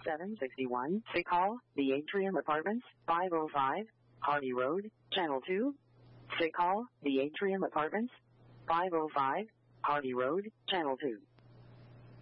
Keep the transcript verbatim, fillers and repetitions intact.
seven sixty-one. Say call the Atrium Apartments, five oh five Hardy Road, Channel two. Say call the Atrium Apartments, five oh five Hardy Road, Channel two.